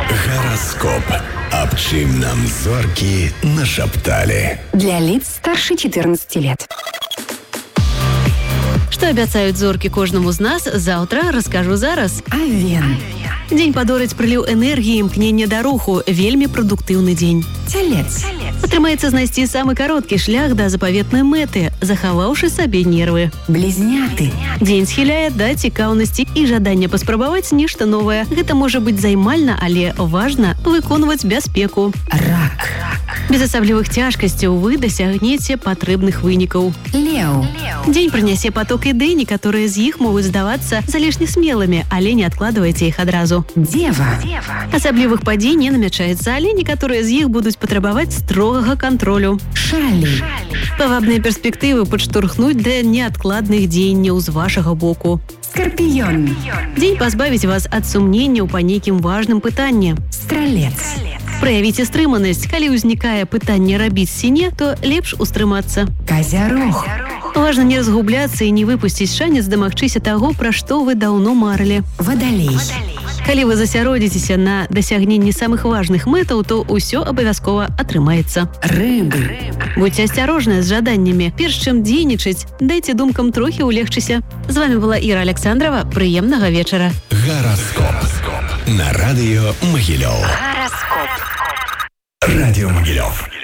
Гараскоп. Аб чым нам зоркі нашапталі. Для лиц старше 14 лет. Што абяцаюць зоркі кожнаму з нас, заўтра раскажу зараз. Овен. Дзень падорыць прыліў энергіі, імкнення да руху. Вельмі прадуктыўны дзень. Телец. Атрымаецца знайсці самы кароткі шлях да запаветнай мэты, захаваўшы сабе нервы. Близняты. Дзень схіляе да цікаўнасці і жадання паспрабаваць нешта новае. Гэта можа быць займальна, але важна выконваць бяспеку. Рак. Без асаблівых цяжкасцяў вы дасягнеце патрэбных вынікаў. Леў. Дзень прынясе поток ідэй, некаторыя з іх могуць здавацца залішне смелымі, але не адкладвайце іх адразу. Дева. Асаблівых падзей не намячаецца, але некаторыя з іх будуць патрабаваць строгага кантролю. Шалі. Павабныя перспектывы падштурхнуць да неадкладных дзеянняў з вашага боку. Скорпион. Дзень пазбавіць вас ад сумненняў па нейкім важным пытанні. Стрелец. Праявіце стрыманасць. Калі ўзнікае пытанне рабіць сіне, то лепш устрымацца. Козярог. Важна не разгубляцца і не выпусціць шанец дамагчыся таго, пра што вы даўно марылі. Водолей. Калі вы засяродзіцеся на дасягненні самых важных мэтаў, то ўсё абавязкова атрымаецца. Рыбы. Будьце асцярожныя з жаданнямі. Перш чым дзейнічаць, дайце думкам трохі улегчыся. З вами была Іра Александрова. Прыемнага вечара. Гараскоп. На радыё Магілёў. Радіо Магілёў.